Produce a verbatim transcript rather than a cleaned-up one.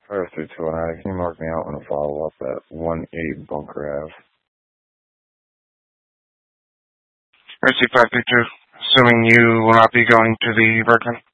five three two one nine, can you mark me out on a follow-up at one eight Bunker Ave? R C five three two, assuming you will not be going to the Berkman.